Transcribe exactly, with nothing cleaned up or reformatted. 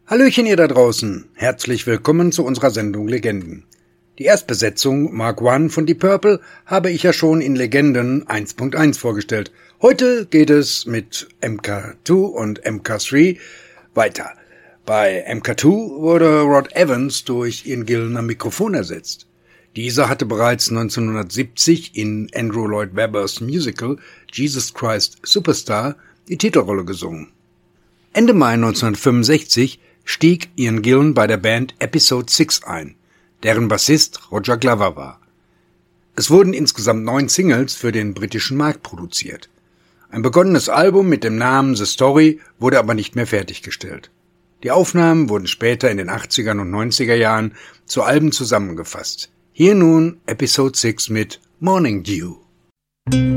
Hallöchen ihr da draußen, herzlich willkommen zu unserer Sendung Legenden. Die Erstbesetzung Mark eins von Deep Purple habe ich ja schon in Legenden eins Punkt eins vorgestellt. Heute geht es mit M K zwei und M K drei weiter. Bei M K zwei wurde Rod Evans durch Ian Gillan am Mikrofon ersetzt. Dieser hatte bereits neunzehnhundertsiebzig in Andrew Lloyd Webbers Musical Jesus Christ Superstar die Titelrolle gesungen. Ende Mai neunzehnhundertfünfundsechzig stieg Ian Gillan bei der Band Episode sechs ein, deren Bassist Roger Glover war. Es wurden insgesamt neun Singles für den britischen Markt produziert. Ein begonnenes Album mit dem Namen The Story wurde aber nicht mehr fertiggestellt. Die Aufnahmen wurden später in den achtzigern und neunziger Jahren zu Alben zusammengefasst. Hier nun Episode sechs mit Morning Dew.